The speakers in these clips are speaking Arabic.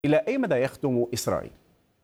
إلى أي مدى يخدم إسرائيل؟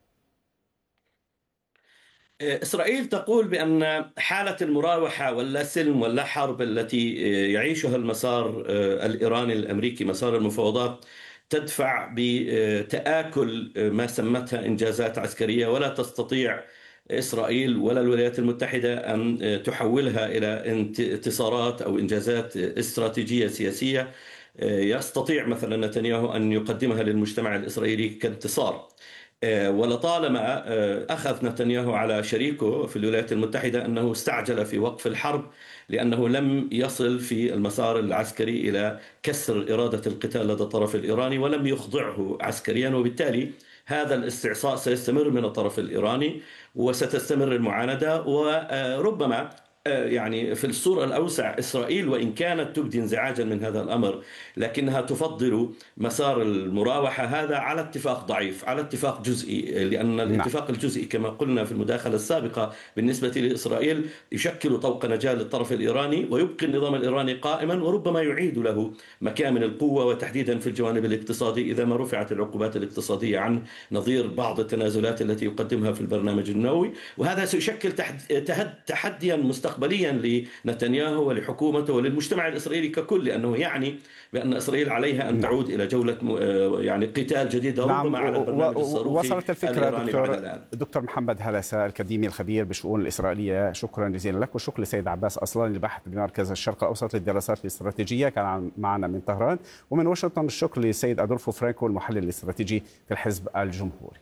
إسرائيل تقول بأن حالة المراوحة واللا سلم واللا حرب التي يعيشها المسار الإيراني الأمريكي، مسار المفاوضات، تدفع بتآكل ما سمتها إنجازات عسكرية، ولا تستطيع إسرائيل ولا الولايات المتحدة أن تحولها إلى انتصارات أو إنجازات استراتيجية سياسية يستطيع مثلا نتنياهو أن يقدمها للمجتمع الإسرائيلي كانتصار. ولطالما أخذ نتنياهو على شريكه في الولايات المتحدة أنه استعجل في وقف الحرب، لأنه لم يصل في المسار العسكري إلى كسر إرادة القتال لدى الطرف الإيراني، ولم يخضعه عسكريا، وبالتالي هذا الاستعصاء سيستمر من الطرف الإيراني وستستمر المعاندة. وربما يعني في الصورة الأوسع إسرائيل وإن كانت تبدي انزعاجا من هذا الأمر، لكنها تفضل مسار المراوحة هذا على اتفاق ضعيف، على اتفاق جزئي، لأن نعم. الاتفاق الجزئي كما قلنا في المداخلة السابقة بالنسبة لإسرائيل يشكل طوق نجاة للطرف الإيراني ويبقي النظام الإيراني قائما، وربما يعيد له مكامن القوة، وتحديدا في الجوانب الاقتصادي إذا ما رفعت العقوبات الاقتصادية عن نظير بعض التنازلات التي يقدمها في البرنامج النووي. وهذا سيشكل تحديا مستقبليا لنتنياهو ولحكومته وللمجتمع الإسرائيلي ككل، لأنه يعني بأن إسرائيل عليها أن نعم. تعود إلى جولة يعني قتال جديدة، نعم. ربما على البرنامج الصاروخي وصلت الفكرة الإيراني بعد الآن. دكتور محمد هلسة الكديمي الخبير بالشؤون الإسرائيلية، شكرا جزيلا لك، والشكر لسيد عباس أصلان الباحث بمركز الشرق الأوسط للدراسات الاستراتيجية كان معنا من طهران، ومن واشنطن الشكر للسيد أدولفو فرانكو المحلل الاستراتيجي في الحزب الجمهوري.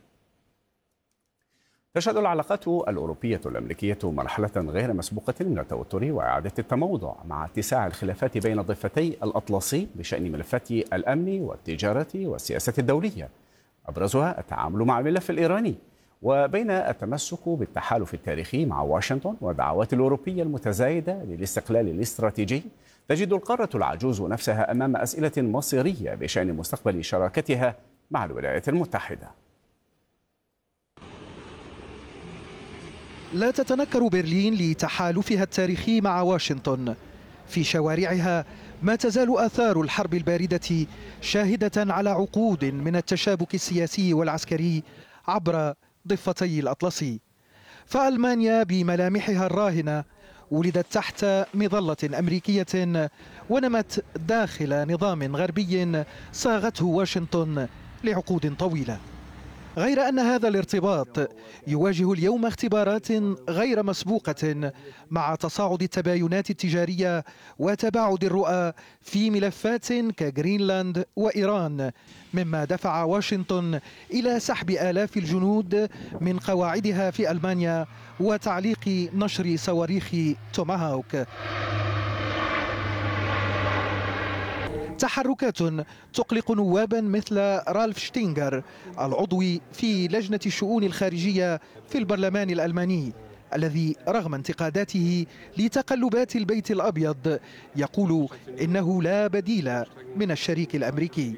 تشهد العلاقات الأوروبية الأمريكية مرحلة غير مسبوقة من التوتر وإعادة التموضع مع اتساع الخلافات بين ضفتي الأطلسي بشأن ملفات الأمن والتجارة والسياسة الدولية، أبرزها التعامل مع الملف الإيراني. وبين التمسك بالتحالف التاريخي مع واشنطن والدعوات الأوروبية المتزايدة للاستقلال الاستراتيجي، تجد القارة العجوز نفسها أمام أسئلة مصيرية بشأن مستقبل شراكتها مع الولايات المتحدة. لا تتنكر برلين لتحالفها التاريخي مع واشنطن. في شوارعها ما تزال آثار الحرب الباردة شاهدة على عقود من التشابك السياسي والعسكري عبر ضفتي الأطلسي. فألمانيا بملامحها الراهنة ولدت تحت مظلة أمريكية ونمت داخل نظام غربي صاغته واشنطن لعقود طويلة، غير أن هذا الارتباط يواجه اليوم اختبارات غير مسبوقة مع تصاعد التباينات التجارية وتباعد الرؤى في ملفات كغرينلاند وإيران، مما دفع واشنطن إلى سحب آلاف الجنود من قواعدها في ألمانيا وتعليق نشر صواريخ توماهاوك. تحركات تقلق نوابا مثل رالف شتينغر العضو في لجنة الشؤون الخارجية في البرلمان الألماني، الذي رغم انتقاداته لتقلبات البيت الأبيض يقول إنه لا بديل من الشريك الأمريكي.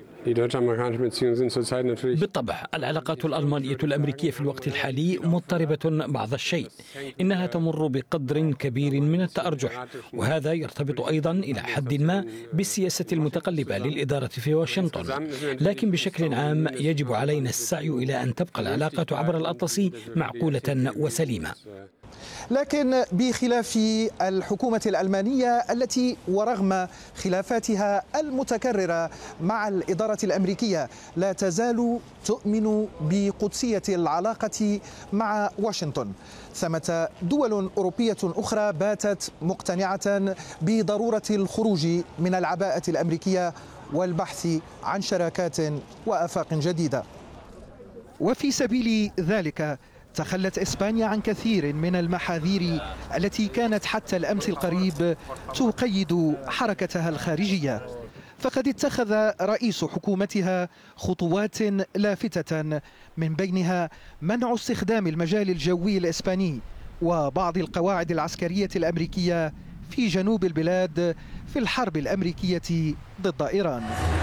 بالطبع العلاقات الألمانية الأمريكية في الوقت الحالي مضطربة بعض الشيء، إنها تمر بقدر كبير من التأرجح، وهذا يرتبط أيضا إلى حد ما بالسياسة المتقلبة للإدارة في واشنطن. لكن بشكل عام يجب علينا السعي إلى أن تبقى العلاقة عبر الأطلسي معقولة وسليمة. لكن بخلاف الحكومة الألمانية التي ورغم خلافاتها المتكررة مع الإدارة الأمريكية لا تزال تؤمن بقدسية العلاقة مع واشنطن، ثمة دول أوروبية أخرى باتت مقتنعة بضرورة الخروج من العباءة الأمريكية والبحث عن شراكات وآفاق جديدة. وفي سبيل ذلك تخلت إسبانيا عن كثير من المحاذير التي كانت حتى الأمس القريب تقيد حركتها الخارجية، فقد اتخذ رئيس حكومتها خطوات لافتة، من بينها منع استخدام المجال الجوي الإسباني وبعض القواعد العسكرية الأمريكية في جنوب البلاد في الحرب الأمريكية ضد إيران.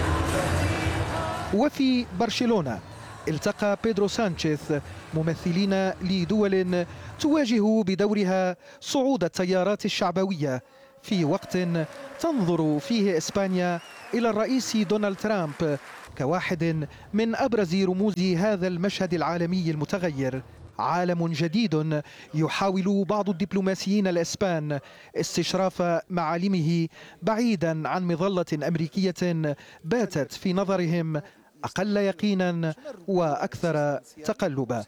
وفي برشلونة التقى بيدرو سانشيز ممثلين لدول تواجه بدورها صعود التيارات الشعبوية في وقت تنظر فيه إسبانيا إلى الرئيس دونالد ترامب كواحد من أبرز رموز هذا المشهد العالمي المتغير. عالم جديد يحاول بعض الدبلوماسيين الإسبان استشراف معالمه بعيدا عن مظلة أمريكية باتت في نظرهم أقل يقينا وأكثر تقلبا.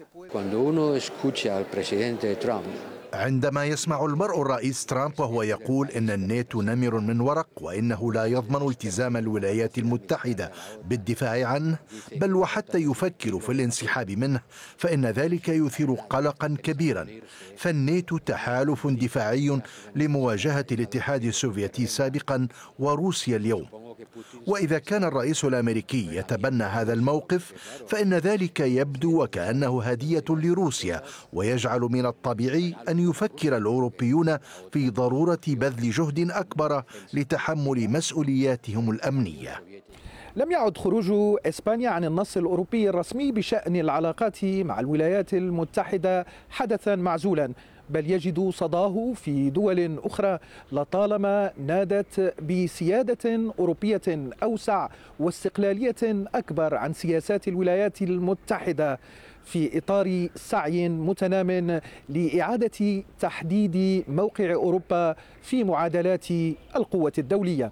عندما يسمع المرء الرئيس ترامب وهو يقول إن الناتو نمر من ورق وإنه لا يضمن التزام الولايات المتحدة بالدفاع عنه بل وحتى يفكر في الانسحاب منه، فإن ذلك يثير قلقا كبيرا. فالناتو تحالف دفاعي لمواجهة الاتحاد السوفيتي سابقا وروسيا اليوم، وإذا كان الرئيس الأمريكي يتبنى هذا الموقف فإن ذلك يبدو وكأنه هدية لروسيا، ويجعل من الطبيعي أن يفكر الأوروبيون في ضرورة بذل جهد أكبر لتحمل مسؤولياتهم الأمنية. لم يعد خروج إسبانيا عن النص الأوروبي الرسمي بشأن العلاقات مع الولايات المتحدة حدثا معزولا، بل يجد صداه في دول أخرى لطالما نادت بسيادة أوروبية أوسع واستقلالية أكبر عن سياسات الولايات المتحدة، في إطار سعي متنام لإعادة تحديد موقع أوروبا في معادلات القوة الدولية.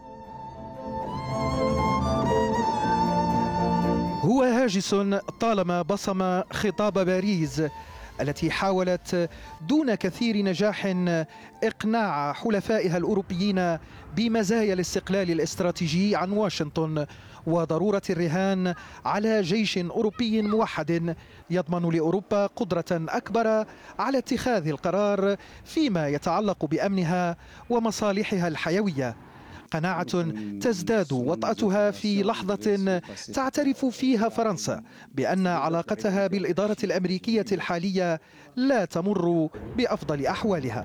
هو هاجس طالما بصم خطاب باريس التي حاولت دون كثير نجاح إقناع حلفائها الأوروبيين بمزايا الاستقلال الاستراتيجي عن واشنطن وضرورة الرهان على جيش أوروبي موحد يضمن لأوروبا قدرة أكبر على اتخاذ القرار فيما يتعلق بأمنها ومصالحها الحيوية. قناعة تزداد وطأتها في لحظة تعترف فيها فرنسا بأن علاقتها بالإدارة الأمريكية الحالية لا تمر بأفضل أحوالها.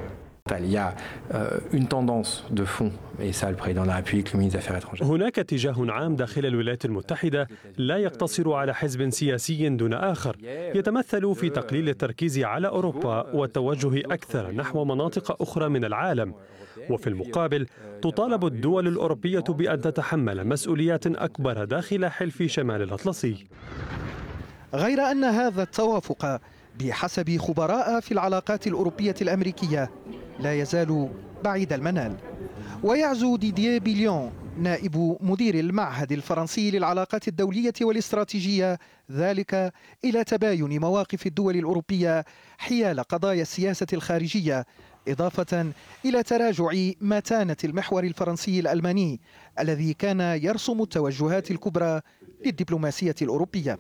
هناك اتجاه عام داخل الولايات المتحدة لا يقتصر على حزب سياسي دون آخر، يتمثل في تقليل التركيز على أوروبا والتوجه أكثر نحو مناطق أخرى من العالم. وفي المقابل تطالب الدول الأوروبية بأن تتحمل مسؤوليات أكبر داخل حلف شمال الأطلسي. غير أن هذا التوافق بحسب خبراء في العلاقات الأوروبية الأمريكية لا يزال بعيد المنال. ويعزو ديدييه بيليون نائب مدير المعهد الفرنسي للعلاقات الدولية والاستراتيجية ذلك إلى تباين مواقف الدول الأوروبية حيال قضايا السياسة الخارجية، إضافة إلى تراجع متانة المحور الفرنسي الألماني الذي كان يرسم التوجهات الكبرى للدبلوماسية الأوروبية.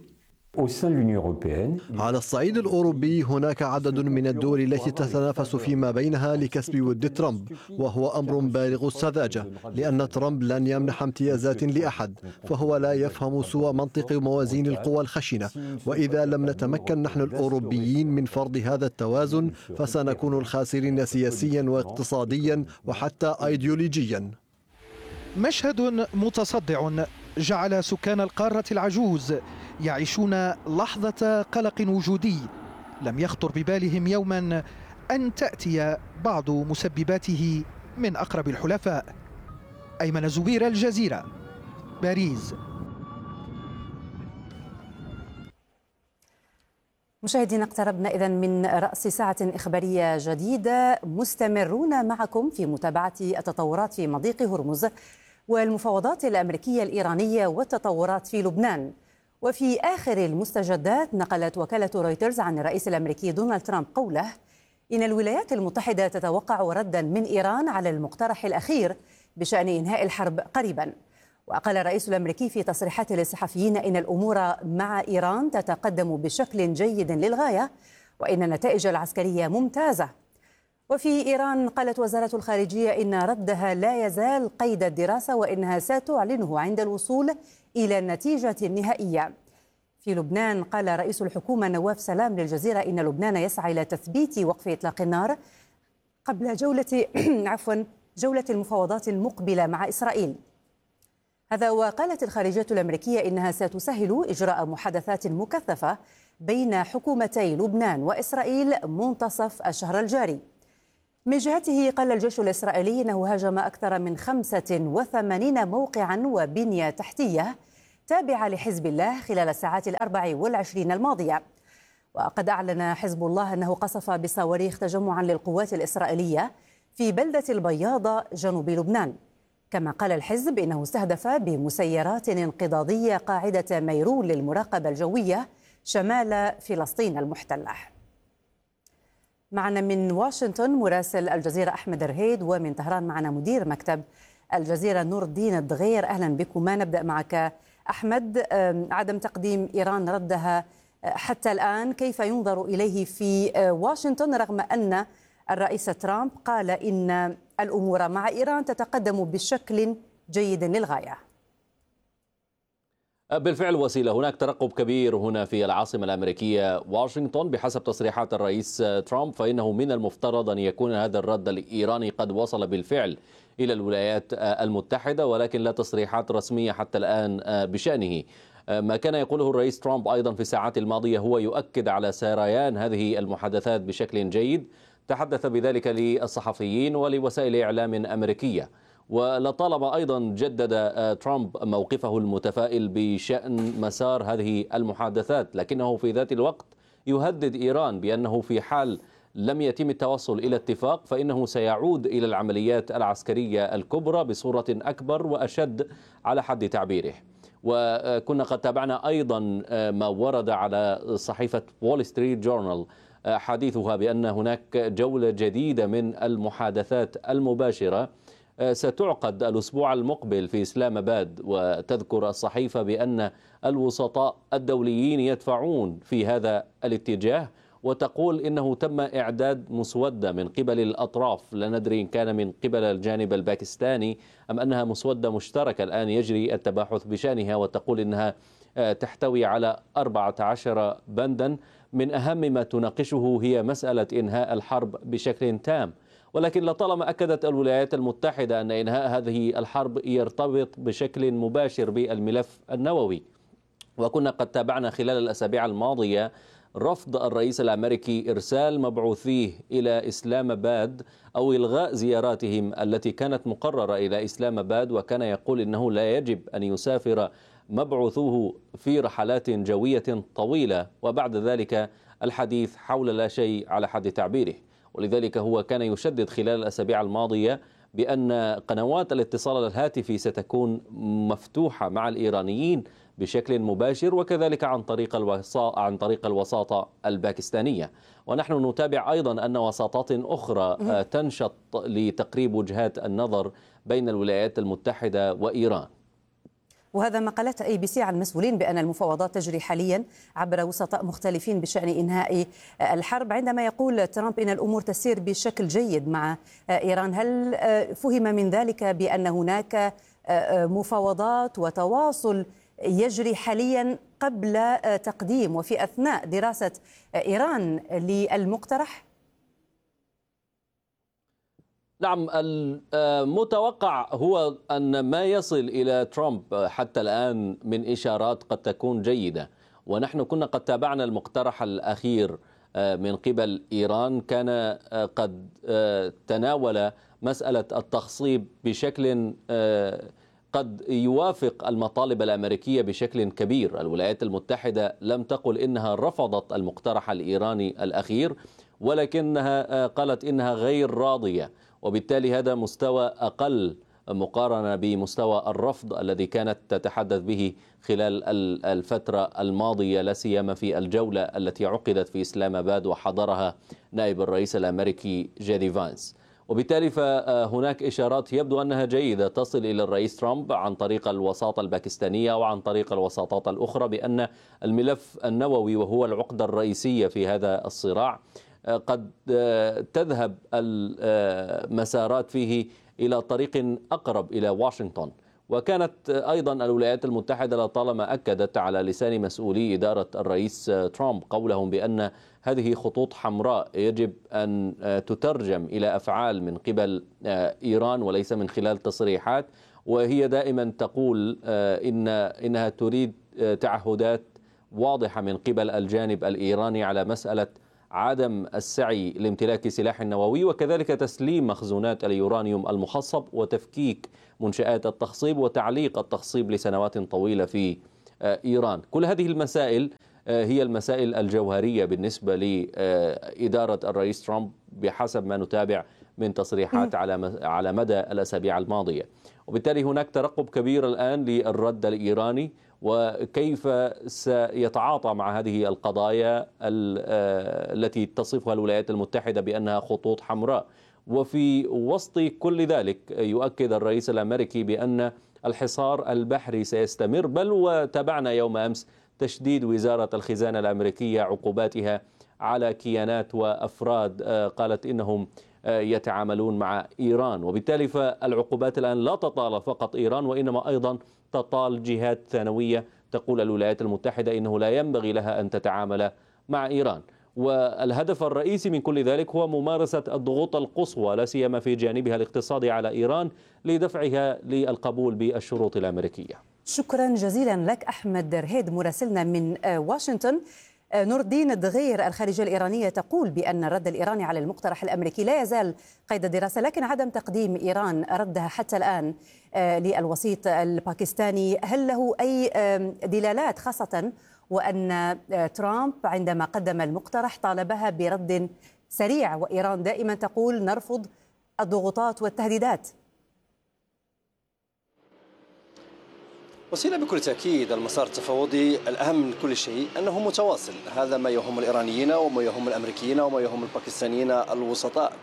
على الصعيد الأوروبي هناك عدد من الدول التي تتنافس فيما بينها لكسب ود ترامب، وهو أمر بالغ السذاجة لأن ترامب لن يمنح امتيازات لأحد، فهو لا يفهم سوى منطق موازين القوى الخشنة، وإذا لم نتمكن نحن الأوروبيين من فرض هذا التوازن فسنكون الخاسرين سياسيا واقتصاديا وحتى أيديولوجيا. مشهد متصدع جعل سكان القارة العجوز يعيشون لحظة قلق وجودي لم يخطر ببالهم يوما أن تأتي بعض مسبباته من أقرب الحلفاء. أيمن زبير، الجزيرة، باريس. مشاهدينا، اقتربنا إذن من رأس ساعة إخبارية جديدة، مستمرون معكم في متابعة التطورات في مضيق هرمز والمفاوضات الأمريكية الإيرانية والتطورات في لبنان. وفي آخر المستجدات نقلت وكالة رويترز عن الرئيس الأمريكي دونالد ترامب قوله إن الولايات المتحدة تتوقع ردا من إيران على المقترح الأخير بشأن إنهاء الحرب قريبا. وقال الرئيس الأمريكي في تصريحات للصحفيين إن الأمور مع إيران تتقدم بشكل جيد للغاية وإن النتائج العسكرية ممتازة. وفي إيران قالت وزارة الخارجية إن ردها لا يزال قيد الدراسة وإنها ستعلنه عند الوصول إلى النتيجة النهائية. في لبنان قال رئيس الحكومة نواف سلام للجزيرة إن لبنان يسعى إلى تثبيت وقف إطلاق النار قبل جولة المفاوضات المقبلة مع إسرائيل. هذا وقالت الخارجية الأمريكية إنها ستسهل إجراء محادثات مكثفة بين حكومتي لبنان وإسرائيل منتصف الشهر الجاري. من جهته قال الجيش الإسرائيلي إنه هاجم أكثر من 85 موقعا وبنية تحتية تابعة لحزب الله خلال الساعات 24 الماضية. وقد أعلن حزب الله أنه قصف بصواريخ تجمعا للقوات الإسرائيلية في بلدة البياضة جنوب لبنان. كما قال الحزب إنه استهدف بمسيرات انقضاضية قاعدة ميرون للمراقبة الجوية شمال فلسطين المحتلة. معنا من واشنطن مراسل الجزيرة أحمد الرهيد، ومن طهران معنا مدير مكتب الجزيرة نور الدين الدغير. أهلا بكم. ما نبدأ معك أحمد، عدم تقديم إيران ردها حتى الآن كيف ينظر إليه في واشنطن، رغم أن الرئيس ترامب قال إن الأمور مع إيران تتقدم بشكل جيد للغاية؟ بالفعل وسيلة، هناك ترقب كبير هنا في العاصمة الأمريكية واشنطن. بحسب تصريحات الرئيس ترامب فإنه من المفترض أن يكون هذا الرد الإيراني قد وصل بالفعل إلى الولايات المتحدة، ولكن لا تصريحات رسمية حتى الآن بشأنه. ما كان يقوله الرئيس ترامب أيضا في الساعات الماضية هو يؤكد على سريان هذه المحادثات بشكل جيد. تحدث بذلك للصحفيين ولوسائل إعلام أمريكية. ولطالما أيضا جدد ترامب موقفه المتفائل بشأن مسار هذه المحادثات، لكنه في ذات الوقت يهدد إيران بأنه في حال لم يتم التوصل إلى اتفاق فإنه سيعود إلى العمليات العسكرية الكبرى بصورة أكبر وأشد على حد تعبيره. وكنا قد تابعنا أيضا ما ورد على صحيفة وول ستريت جورنال حديثها بأن هناك جولة جديدة من المحادثات المباشرة ستعقد الأسبوع المقبل في إسلام آباد. وتذكر الصحيفة بأن الوسطاء الدوليين يدفعون في هذا الاتجاه، وتقول إنه تم إعداد مسودة من قبل الأطراف، لا ندري إن كان من قبل الجانب الباكستاني أم أنها مسودة مشتركة الآن يجري التباحث بشأنها، وتقول إنها تحتوي على 14 بندا. من أهم ما تناقشه هي مسألة إنهاء الحرب بشكل تام. ولكن لطالما أكدت الولايات المتحدة أن إنهاء هذه الحرب يرتبط بشكل مباشر بالملف النووي. وكنا قد تابعنا خلال الأسابيع الماضية رفض الرئيس الأمريكي إرسال مبعوثيه إلى إسلام آباد أو إلغاء زياراتهم التي كانت مقررة إلى إسلام آباد، وكان يقول إنه لا يجب أن يسافر مبعوثوه في رحلات جوية طويلة، وبعد ذلك الحديث حول لا شيء على حد تعبيره. ولذلك هو كان يشدد خلال الأسابيع الماضية بأن قنوات الاتصال الهاتفي ستكون مفتوحة مع الإيرانيين بشكل مباشر، وكذلك عن طريق الوساطة الباكستانية. ونحن نتابع أيضا أن وساطات أخرى تنشط لتقريب وجهات النظر بين الولايات المتحدة وإيران. وهذا ما قالت ABC عن مسؤولين بأن المفاوضات تجري حاليا عبر وسطاء مختلفين بشأن إنهاء الحرب، عندما يقول ترامب إن الأمور تسير بشكل جيد مع إيران. هل فهم من ذلك بأن هناك مفاوضات وتواصل يجري حاليا قبل تقديم وفي أثناء دراسة إيران للمقترح؟ نعم، المتوقع هو أن ما يصل إلى ترامب حتى الآن من إشارات قد تكون جيدة. ونحن كنا قد تابعنا المقترح الأخير من قبل إيران، كان قد تناول مسألة التخصيب بشكل قد يوافق المطالب الأمريكية بشكل كبير. الولايات المتحدة لم تقل إنها رفضت المقترح الإيراني الأخير، ولكنها قالت إنها غير راضية، وبالتالي هذا مستوى أقل مقارنة بمستوى الرفض الذي كانت تتحدث به خلال الفترة الماضية، لا سيما في الجولة التي عقدت في إسلام آباد وحضرها نائب الرئيس الأمريكي جيدي فانس. وبالتالي فهناك إشارات يبدو أنها جيدة تصل إلى الرئيس ترامب عن طريق الوساطة الباكستانية وعن طريق الوساطات الأخرى بأن الملف النووي وهو العقدة الرئيسية في هذا الصراع قد تذهب المسارات فيه إلى طريق أقرب إلى واشنطن. وكانت أيضا الولايات المتحدة لطالما أكدت على لسان مسؤولي إدارة الرئيس ترامب قولهم بأن هذه خطوط حمراء يجب أن تترجم إلى أفعال من قبل إيران وليس من خلال تصريحات. وهي دائما تقول إنها تريد تعهدات واضحة من قبل الجانب الإيراني على مسألة عدم السعي لامتلاك سلاح نووي، وكذلك تسليم مخزونات اليورانيوم المخصب وتفكيك منشآت التخصيب وتعليق التخصيب لسنوات طويلة في إيران. كل هذه المسائل هي المسائل الجوهرية بالنسبة لإدارة الرئيس ترامب بحسب ما نتابع من تصريحات على مدى الأسابيع الماضية. وبالتالي هناك ترقب كبير الآن للرد الإيراني وكيف سيتعاطى مع هذه القضايا التي تصفها الولايات المتحدة بأنها خطوط حمراء. وفي وسط كل ذلك يؤكد الرئيس الأمريكي بأن الحصار البحري سيستمر، بل وتابعنا يوم أمس تشديد وزارة الخزانة الأمريكية عقوباتها على كيانات وأفراد قالت إنهم يتعاملون مع إيران. وبالتالي فالعقوبات الآن لا تطال فقط إيران، وإنما أيضا تطال جهات ثانوية تقول الولايات المتحدة إنه لا ينبغي لها أن تتعامل مع إيران. والهدف الرئيسي من كل ذلك هو ممارسة الضغوط القصوى لا سيما في جانبها الاقتصادي على إيران لدفعها للقبول بالشروط الأمريكية. شكرا جزيلا لك أحمد رهيد مراسلنا من واشنطن. نور الدين الدغير الخارجية الإيرانية تقول بأن الرد الإيراني على المقترح الأمريكي لا يزال قيد الدراسة، لكن عدم تقديم إيران ردها حتى الآن للوسيط الباكستاني هل له أي دلالات، خاصة وأن ترامب عندما قدم المقترح طالبها برد سريع، وإيران دائما تقول نرفض الضغوطات والتهديدات؟ وسيلة بكل تأكيد المسار التفاوضي الأهم من كل شيء أنه متواصل، هذا ما يهم الإيرانيين وما يهم الأمريكيين وما يهم الباكستانيين الوسطاء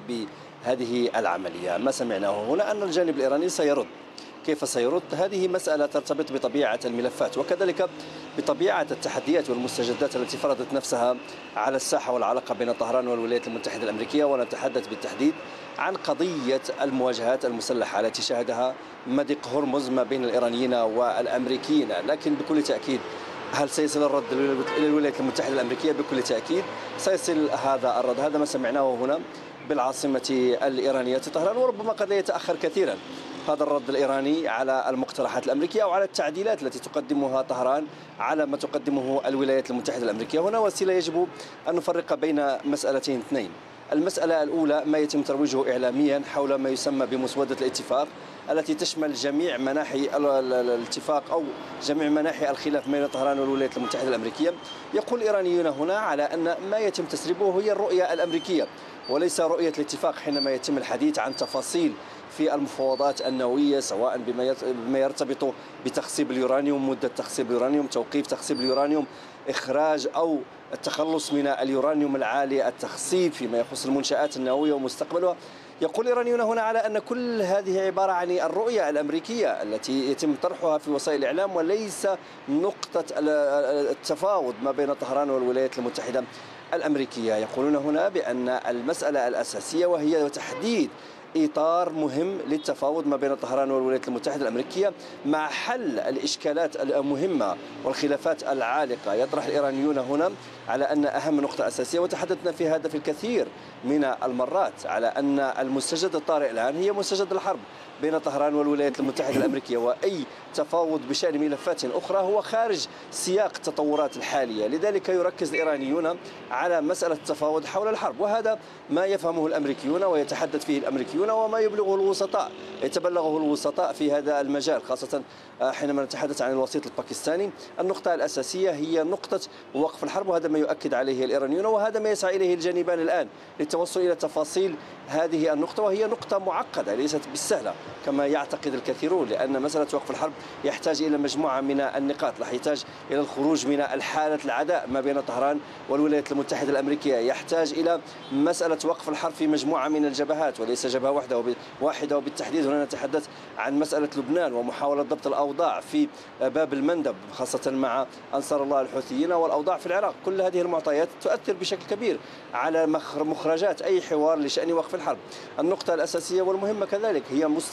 بهذه العملية. ما سمعناه هنا أن الجانب الإيراني سيرد. كيف سيرد؟ هذه مسألة ترتبط بطبيعة الملفات وكذلك بطبيعة التحديات والمستجدات التي فرضت نفسها على الساحة والعلاقة بين طهران والولايات المتحدة الأمريكية. ونتحدث بالتحديد عن قضية المواجهات المسلحة التي شهدها مضيق هرمز ما بين الإيرانيين والأمريكيين. لكن بكل تأكيد هل سيصل الرد إلى الولايات المتحدة الأمريكية؟ بكل تأكيد سيصل هذا الرد. هذا ما سمعناه هنا بالعاصمة الإيرانية طهران، وربما قد لا يتأخر كثيرا هذا الرد الإيراني على المقترحات الأمريكية أو على التعديلات التي تقدمها طهران على ما تقدمه الولايات المتحدة الأمريكية. هنا وسيلة يجب أن نفرق بين مسألتين اثنين. المسألة الأولى ما يتم ترويجه إعلاميا حول ما يسمى بمسودة الاتفاق التي تشمل جميع مناحي الاتفاق أو جميع مناحي الخلاف بين طهران والولايات المتحدة الأمريكية. يقول الإيرانيون هنا على أن ما يتم تسريبه هي الرؤية الأمريكية وليس رؤية الاتفاق حينما يتم الحديث عن تفاصيل في المفاوضات النووية، سواء بما يرتبط بتخصيب اليورانيوم، مدة تخصيب اليورانيوم، توقيف تخصيب اليورانيوم، إخراج أو التخلص من اليورانيوم العالي التخصيب فيما يخص المنشآت النووية ومستقبلها. يقول الإيرانيون هنا على أن كل هذه عبارة عن الرؤية الأمريكية التي يتم طرحها في وسائل الإعلام وليس نقطة التفاوض ما بين طهران والولايات المتحدة الأمريكية. يقولون هنا بأن المسألة الأساسية وهي تحديد إطار مهم للتفاوض ما بين طهران والولايات المتحدة الأمريكية مع حل الإشكالات المهمة والخلافات العالقة. يطرح الإيرانيون هنا على أن أهم نقطة أساسية، وتحدثنا في هذا في الكثير من المرات، على أن المستجد الطارئ الآن هي مستجد الحرب بين طهران والولايات المتحدة الأمريكية، وأي تفاوض بشأن ملفات أخرى هو خارج سياق التطورات الحالية. لذلك يركز الإيرانيون على مسألة التفاوض حول الحرب، وهذا ما يفهمه الأمريكيون ويتحدث فيه الأمريكيون وما يبلغه الوسطاء يتبلغه الوسطاء في هذا المجال، خاصة حينما نتحدث عن الوسيط الباكستاني. النقطة الأساسية هي نقطة وقف الحرب، وهذا ما يؤكد عليه الإيرانيون، وهذا ما يسعى إليه الجانبان الآن للتوصل إلى تفاصيل هذه النقطة، وهي نقطة معقدة ليست بالسهلة كما يعتقد الكثيرون، لأن مسألة وقف الحرب يحتاج إلى مجموعة من النقاط، يحتاج إلى الخروج من الحالة العداء ما بين طهران والولايات المتحدة الأمريكية، يحتاج إلى مسألة وقف الحرب في مجموعة من الجبهات وليس جبهة واحدة وبالتحديد هنا نتحدث عن مسألة لبنان ومحاولة ضبط الأوضاع في باب المندب خاصة مع أنصار الله الحوثيين والأوضاع في العراق. كل هذه المعطيات تؤثر بشكل كبير على مخرجات أي حوار لشأن وقف الحرب. النقطة الأساسية والمهمة كذلك هي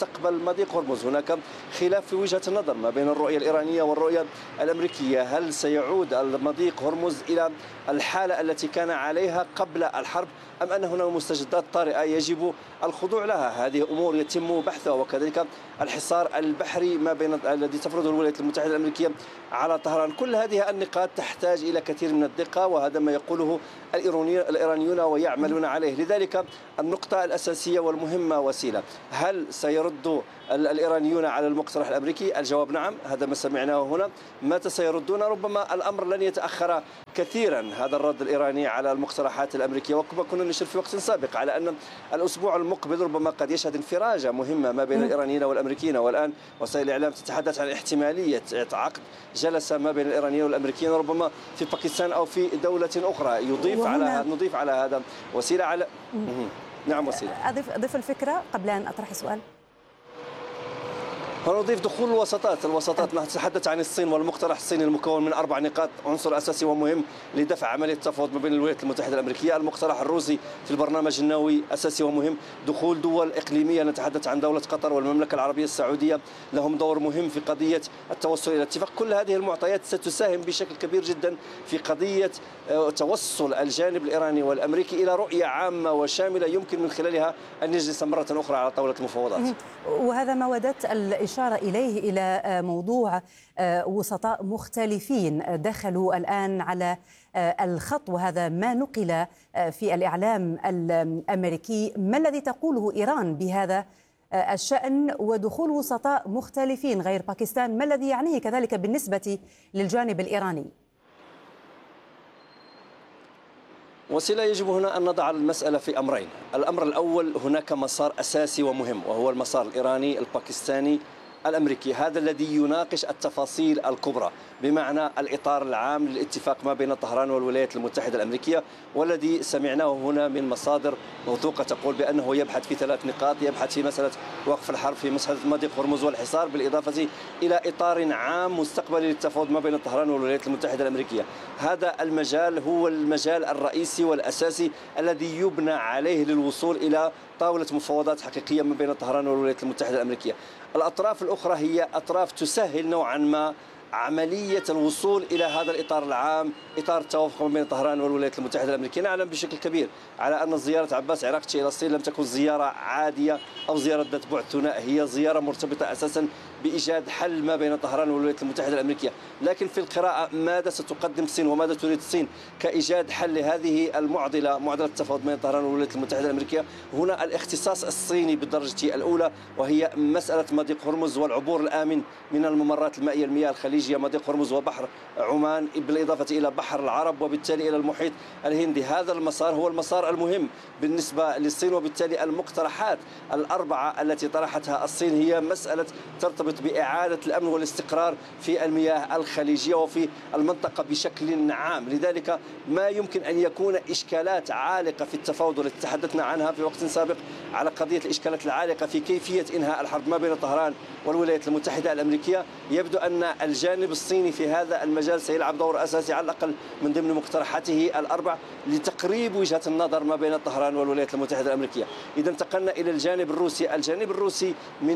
مستقبل مضيق هرمز. هناك خلاف في وجهة النظر ما بين الرؤية الإيرانية والرؤية الأمريكية. هل سيعود المضيق هرمز إلى الحالة التي كان عليها قبل الحرب أم أن هناك مستجدات طارئة يجب الخضوع لها؟ هذه أمور يتم بحثها، وكذلك الحصار البحري ما بين الذي تفرضه الولايات المتحدة الأمريكية على طهران. كل هذه النقاط تحتاج إلى كثير من الدقة، وهذا ما يقوله الإيرانيون ويعملون عليه. لذلك النقطة الأساسية والمهمة وسيلة، هل سيرد الإيرانيون على المقترح الأمريكي؟ الجواب نعم، هذا ما سمعناه هنا. متى سيردون؟ ربما الأمر لن يتأخر كثيرا هذا الرد الإيراني على المقترحات الأمريكية، وكما كنا نشير في وقت سابق على أن الأسبوع المقبل ربما قد يشهد انفراجة مهمة ما بين الإيرانيين والأمريكيين. والآن وسائل الإعلام تتحدث عن احتمالية عقد جلسة ما بين الإيرانيين والأمريكيين ربما في باكستان أو في دولة أخرى. نضيف على هذا وسيلة على نعم وسيلة. أضيف الفكرة قبل أن أطرح السؤال. ونضيف دخول الوساطات نتحدث عن الصين والمقترح الصيني المكون من 4 نقاط، عنصر أساسي ومهم لدفع عملية التفاوض ما بين الولايات المتحدة الأمريكية. المقترح الروسي في البرنامج النووي أساسي ومهم. دخول دول إقليمية، نتحدث عن دولة قطر والمملكة العربية السعودية، لهم دور مهم في قضية التوصل إلى اتفاق. كل هذه المعطيات ستساهم بشكل كبير جدا في قضية توصل الجانب الإيراني والأمريكي إلى رؤية عامة وشاملة يمكن من خلالها أن يجلس مرة أخرى على طاولة المفاوضات. وهذا ما وددت الإشارة إليه، إلى موضوع وسطاء مختلفين دخلوا الآن على الخط، وهذا ما نقل في الإعلام الأمريكي. ما الذي تقوله إيران بهذا الشأن ودخول وسطاء مختلفين غير باكستان؟ ما الذي يعنيه كذلك بالنسبة للجانب الإيراني؟ وسيلة، يجب هنا أن نضع المسألة في أمرين. الأمر الأول، هناك مسار أساسي ومهم وهو المسار الإيراني الباكستاني الأمريكي، هذا الذي يناقش التفاصيل الكبرى بمعنى الإطار العام للاتفاق ما بين طهران والولايات المتحدة الأمريكية، والذي سمعناه هنا من مصادر موثوقة تقول بأنه يبحث في 3 نقاط. يبحث في مسألة وقف الحرب، في مسألة مضيق هرمز والحصار، بالإضافة إلى إطار عام مستقبلي للتفاوض ما بين طهران والولايات المتحدة الأمريكية. هذا المجال هو المجال الرئيسي والأساسي الذي يبنى عليه للوصول إلى طاولة مفاوضات حقيقية ما بين طهران والولايات المتحدة الأمريكية. الأطراف الأخرى هي أطراف تسهل نوعا ما عملية الوصول إلى هذا الإطار العام، إطار التوافق ما بين طهران والولايات المتحدة الأمريكية. نعلم بشكل كبير على أن زيارة عباس عراقتشي إلى الصين لم تكن زيارة عادية أو زيارة ذات بعد ثنائي، هي زيارة مرتبطة أساسا بإيجاد حل ما بين طهران والولايات المتحدة الأمريكية. لكن في القراءة ماذا ستقدم الصين وماذا تريد الصين كإيجاد حل لهذه المعضلة، معضلة التفاوض بين طهران والولايات المتحدة الأمريكية؟ هنا الاختصاص الصيني بالدرجة الأولى، وهي مسألة مضيق هرمز والعبور الآمن من الممرات المائية، المياه الخليجية، مضيق هرمز وبحر عمان، بالإضافة إلى بحر العرب وبالتالي إلى المحيط الهندي. هذا المسار هو المسار المهم بالنسبة للصين، وبالتالي المقترحات ال4 التي طرحتها الصين هي مسألة ترتبط بإعادة الأمن والاستقرار في المياه الخليجية وفي المنطقة بشكل عام. لذلك ما يمكن أن يكون إشكالات عالقة في التفاوض والتي تحدثنا عنها في وقت سابق على قضية الإشكالات العالقة في كيفية إنهاء الحرب ما بين طهران والولايات المتحدة الأمريكية. يبدو أن الجانب الصيني في هذا المجال سيلعب دور أساسي على الأقل من ضمن مقترحاته ال4 لتقريب وجهة النظر ما بين طهران والولايات المتحدة الأمريكية. إذا انتقلنا إلى الجانب الروسي، الجانب الروسي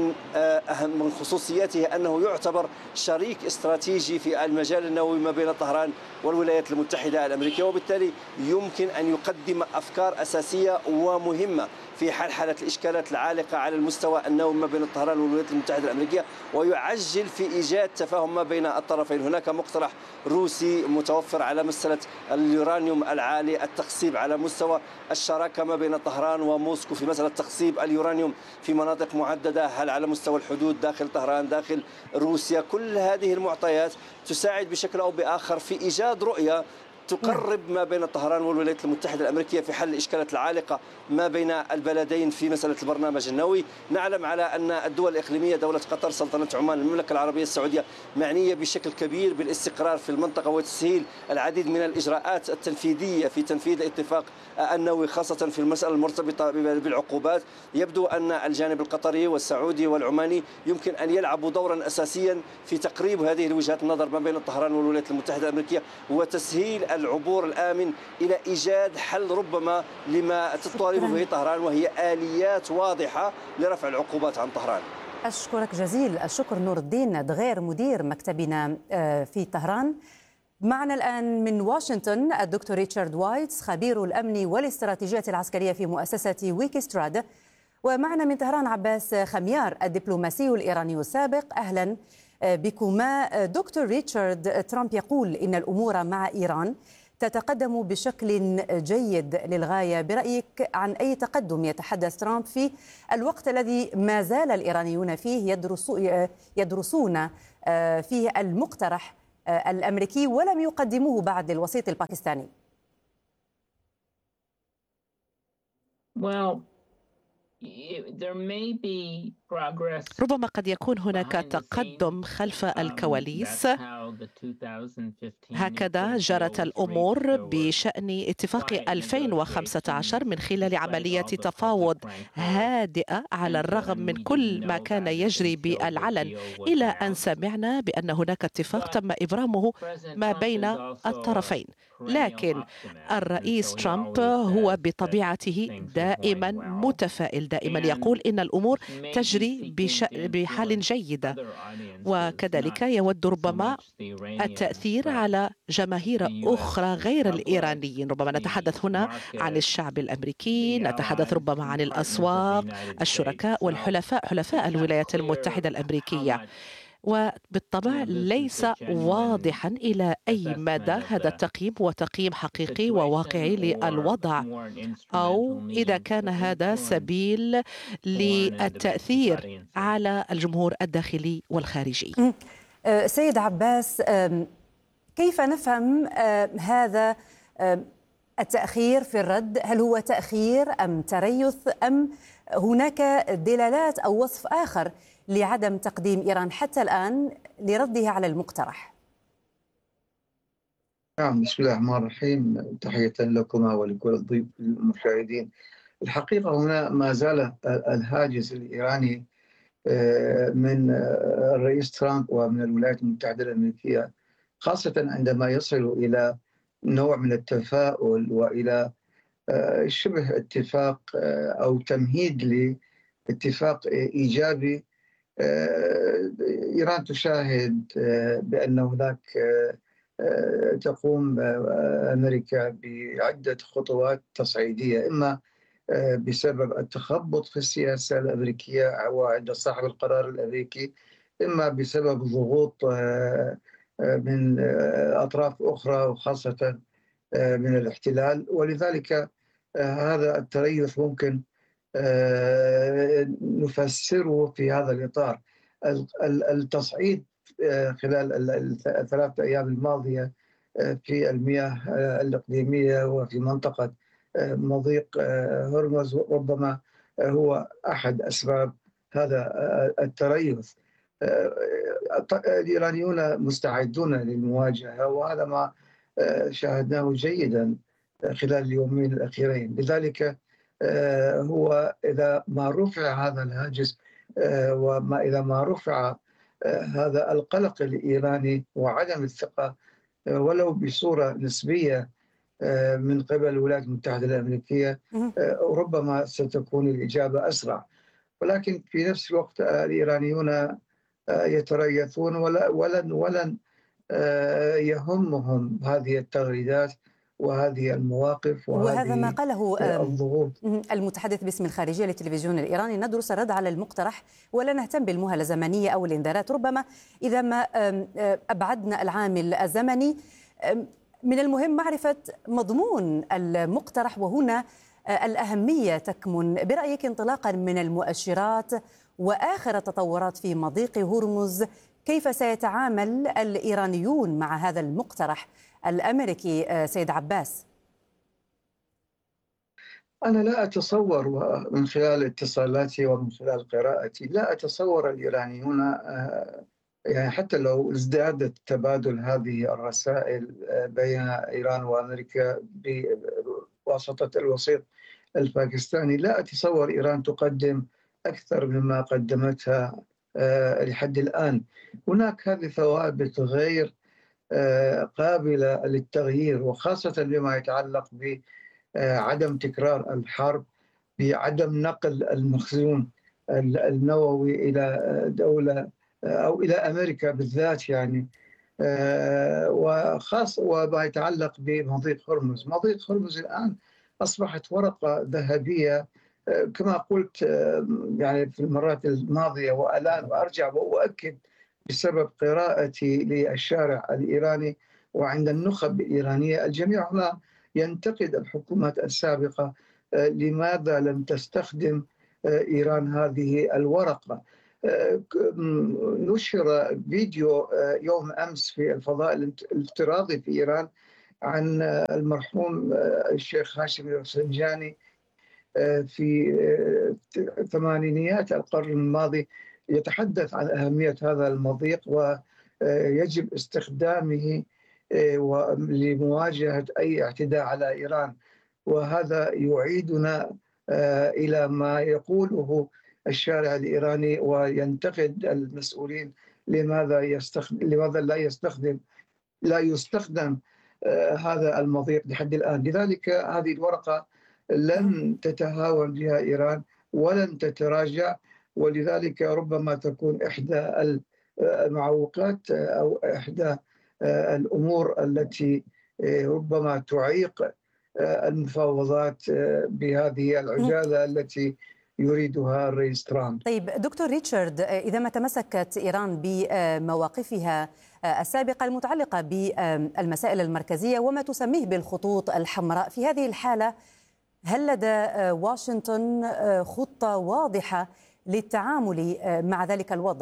من خصوصياته أنه يعتبر شريك استراتيجي في المجال النووي ما بين طهران والولايات المتحدة الأمريكية، وبالتالي يمكن أن يقدم أفكار أساسية ومهمة في حل الإشكالات العالقة على المستوى النووي ما بين طهران والولايات المتحدة الأمريكية، ويعجل في إيجاد تفاهم ما بين الطرفين. هناك مقترح روسي متوفر على مسألة اليورانيوم العالي، التقسيم على مستوى الشراكة ما بين طهران وموسكو في مسألة تقسيم اليورانيوم في مناطق معددة، هل على مستوى الحدود داخل طهران داخل روسيا. كل هذه المعطيات تساعد بشكل أو بآخر في إيجاد رؤية تقرب ما بين طهران والولايات المتحدة الأمريكية في حل الإشكالات العالقة ما بين البلدين في مسألة البرنامج النووي. نعلم على أن الدول الإقليمية، دولة قطر، سلطنة عمان، المملكة العربية السعودية، معنية بشكل كبير بالاستقرار في المنطقة وتسهيل العديد من الإجراءات التنفيذية في تنفيذ الاتفاق النووي، خاصة في المسألة المرتبطة بالعقوبات. يبدو أن الجانب القطري والسعودي والعماني يمكن أن يلعبوا دورا أساسيا في تقريب هذه الوجهات النظر ما بين طهران والولايات المتحدة الأمريكية وتسهيل العبور الآمن إلى إيجاد حل ربما لما تطالب به طهران، وهي آليات واضحة لرفع العقوبات عن طهران. أشكرك جزيل الشكر نور الدين دغير مدير مكتبنا في طهران. معنا الآن من واشنطن الدكتور ريتشارد وايتس خبير الأمن والاستراتيجيات العسكرية في مؤسسة ويكيستراد، ومعنا من طهران عباس خميار الدبلوماسي الإيراني السابق. أهلا بكما. دكتور ريتشارد، ترامب يقول إن الأمور مع إيران تتقدم بشكل جيد للغاية. برأيك عن أي تقدم يتحدث ترامب في الوقت الذي ما زال الإيرانيون فيه يدرسون فيه المقترح الأمريكي ولم يقدموه بعد للوسيط الباكستاني؟ ربما قد يكون هناك تقدم خلف الكواليس. هكذا جرت الأمور بشأن اتفاق 2015 من خلال عملية تفاوض هادئة على الرغم من كل ما كان يجري بالعلن، إلى أن سمعنا بأن هناك اتفاق تم إبرامه ما بين الطرفين. لكن الرئيس ترامب هو بطبيعته دائما متفائل، دائما يقول إن الأمور تجري بحال جيدة، وكذلك يود ربما التأثير على جماهير أخرى غير الإيرانيين. ربما نتحدث هنا عن الشعب الأمريكي، نتحدث ربما عن الأسواق، الشركاء والحلفاء، حلفاء الولايات المتحدة الأمريكية. وبالطبع ليس واضحا إلى أي مدى هذا التقييم هو تقييم حقيقي وواقعي للوضع، أو إذا كان هذا سبيل للتأثير على الجمهور الداخلي والخارجي. سيد عباس، كيف نفهم هذا التأخير في الرد؟ هل هو تأخير أم تريث أم هناك دلالات أو وصف آخر لعدم تقديم إيران حتى الآن لرده على المقترح؟ نعم، بسم الله الرحمن الرحيم. تحية لكما ولكل الضيوف المشاهدين. الحقيقة هنا ما زال الهاجس الإيراني من الرئيس ترامب ومن الولايات المتحدة الأمريكية، خاصة عندما يصل إلى نوع من التفاؤل وإلى شبه اتفاق أو تمهيد لاتفاق إيجابي. إيران تشاهد بأن هناك تقوم أمريكا بعدة خطوات تصعيدية، إما بسبب التخبط في السياسة الأمريكية وعند صاحب القرار الأمريكي، إما بسبب ضغوط من أطراف أخرى وخاصة من الاحتلال. ولذلك هذا التريث ممكن نفسره في هذا الإطار. التصعيد خلال الثلاثة أيام الماضية في المياه الإقليمية وفي منطقة مضيق هرمز ربما هو أحد أسباب هذا التريث. الإيرانيون مستعدون للمواجهة، وهذا ما شاهدناه جيدا خلال اليومين الأخيرين. لذلك هو إذا ما رفع هذا الهاجس إذا ما رفع هذا القلق الإيراني وعدم الثقة ولو بصورة نسبية من قبل الولايات المتحدة الأمريكية، ربما ستكون الإجابة أسرع. ولكن في نفس الوقت الإيرانيون يتريثون ولن يهمهم هذه التغريدات وهذه المواقف وهذا ما قاله الضغوط. المتحدث باسم الخارجية للتلفزيون الإيراني: ندرس الرد على المقترح ولا نهتم بالمهلة الزمنية أو الإنذارات. ربما إذا ما أبعدنا العامل الزمني، من المهم معرفة مضمون المقترح، وهنا الأهمية تكمن. برأيك انطلاقا من المؤشرات وآخر التطورات في مضيق هرمز، كيف سيتعامل الإيرانيون مع هذا المقترح الأمريكي سيد عباس؟ أنا لا أتصور، من خلال اتصالاتي ومن خلال قراءتي، لا أتصور الإيرانيون يعني حتى لو ازدادت تبادل هذه الرسائل بين إيران وأمريكا بواسطة الوسيط الباكستاني، لا أتصور إيران تقدم أكثر مما قدمتها لحد الآن. هناك هذه ثوابت غير قابلة للتغيير، وخاصة بما يتعلق بعدم تكرار الحرب، بعدم نقل المخزون النووي إلى دولة أو إلى أمريكا بالذات يعني. وخاص وما يتعلق بمضيق هرمز. مضيق هرمز الآن أصبحت ورقة ذهبية كما قلت يعني في المرات الماضية، والآن وأرجع وأؤكد بسبب قراءتي للشارع الإيراني وعند النخب الإيرانية. الجميع هنا ينتقد الحكومات السابقة لماذا لم تستخدم إيران هذه الورقة. نشر فيديو يوم أمس في الفضاء الافتراضي في إيران عن المرحوم الشيخ هاشم الرفسنجاني في ثمانينيات القرن الماضي، يتحدث عن أهمية هذا المضيق ويجب استخدامه لمواجهة أي اعتداء على إيران. وهذا يعيدنا إلى ما يقوله الشارع الإيراني وينتقد المسؤولين لماذا لا يستخدم هذا المضيق لحد الآن. لذلك هذه الورقة لن تتهاون بها إيران ولن تتراجع، ولذلك ربما تكون إحدى المعوقات أو إحدى الأمور التي ربما تعيق المفاوضات بهذه العجالة التي يريدها الرئيس ترامب. طيب دكتور ريتشارد، إذا ما تمسكت إيران بمواقفها السابقة المتعلقة بالمسائل المركزية وما تسميه بالخطوط الحمراء، في هذه الحالة هل لدى واشنطن خطة واضحة للتعامل مع ذلك الوضع؟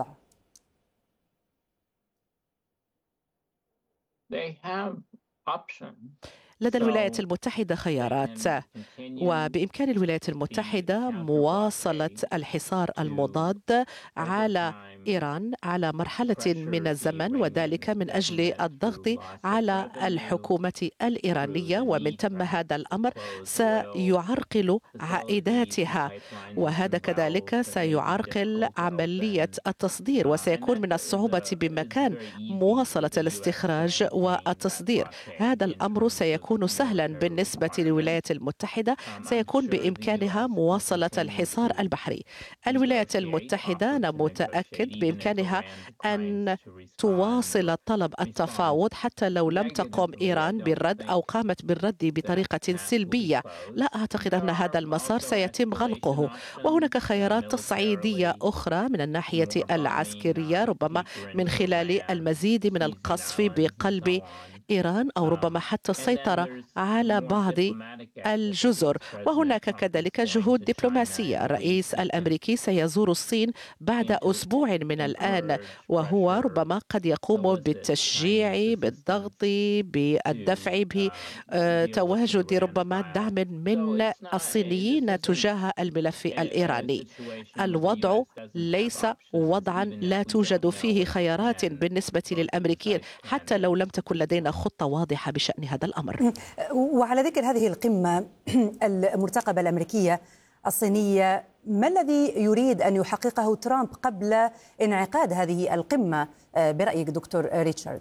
لدى الولايات المتحدة خيارات، وبإمكان الولايات المتحدة مواصلة الحصار المضاد على إيران على مرحلة من الزمن، وذلك من أجل الضغط على الحكومة الإيرانية، ومن ثم هذا الأمر سيعرقل عائداتها، وهذا كذلك سيعرقل عملية التصدير، وسيكون من الصعوبة بمكان مواصلة الاستخراج والتصدير. هذا الأمر سيكون سهلا بالنسبة للولايات المتحدة، سيكون بإمكانها مواصلة الحصار البحري. الولايات المتحدة أنا متأكد بإمكانها أن تواصل طلب التفاوض حتى لو لم تقم إيران بالرد أو قامت بالرد بطريقة سلبية. لا أعتقد أن هذا المسار سيتم غلقه، وهناك خيارات تصعيدية أخرى من الناحية العسكرية، ربما من خلال المزيد من القصف بقلب إيران أو ربما حتى السيطرة على بعض الجزر. وهناك كذلك جهود دبلوماسية. الرئيس الأمريكي سيزور الصين بعد أسبوع من الآن، وهو ربما قد يقوم بالتشجيع بالضغط بالدفع بتواجد ربما دعم من الصينيين تجاه الملف الإيراني. الوضع ليس وضعا لا توجد فيه خيارات بالنسبة للأمريكيين حتى لو لم تكن لدينا خطة واضحة بشأن هذا الأمر. وعلى ذكر هذه القمة المرتقبة الأمريكية الصينية، ما الذي يريد أن يحققه ترامب قبل انعقاد هذه القمة برأيك دكتور ريتشارد؟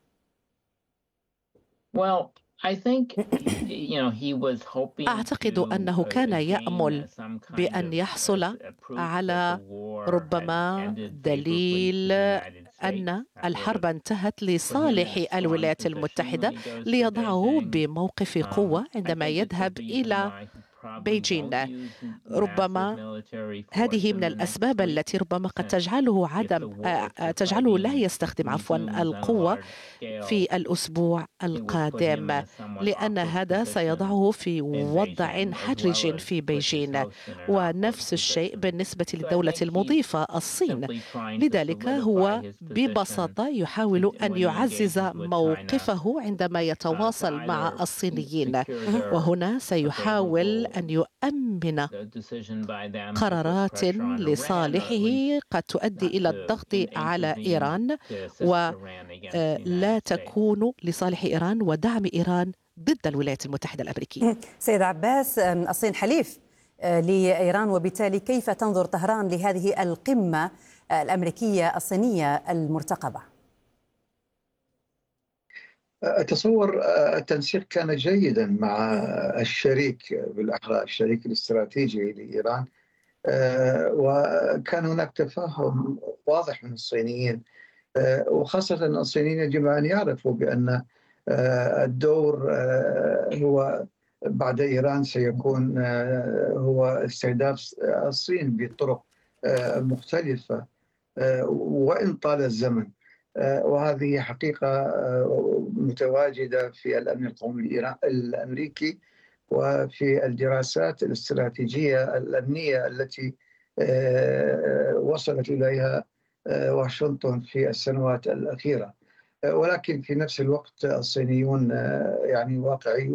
أعتقد أنه كان يأمل بأن يحصل على ربما دليل أن الحرب انتهت لصالح الولايات المتحدة ليضعه بموقف قوة عندما يذهب إلى بيجين. ربما هذه من الأسباب التي ربما قد تجعله لا يستخدم القوة في الأسبوع القادم، لأن هذا سيضعه في وضع حرج في بيجين، ونفس الشيء بالنسبة للدولة المضيفة الصين. لذلك هو ببساطة يحاول أن يعزز موقفه عندما يتواصل مع الصينيين، وهنا سيحاول أن يؤمن قرارات لصالحه قد تؤدي إلى الضغط على إيران ولا تكون لصالح إيران ودعم إيران ضد الولايات المتحدة الأمريكية. سيد عباس، الصين حليف لإيران، وبالتالي كيف تنظر طهران لهذه القمة الأمريكية الصينية المرتقبة؟ أتصور التنسيق كان جيدا مع الشريك بالأحرى الشريك الاستراتيجي لإيران وكان هناك تفاهم واضح من الصينيين، وخاصة الصينيين يجب أن يعرفوا بأن الدور هو بعد إيران سيكون هو استهداف الصين بطرق مختلفة وإن طال الزمن، وهذه حقيقة متواجدة في الأمن القومي الأمريكي وفي الدراسات الاستراتيجية الأمنية التي وصلت إليها واشنطن في السنوات الأخيرة. ولكن في نفس الوقت الصينيون يعني واقعيون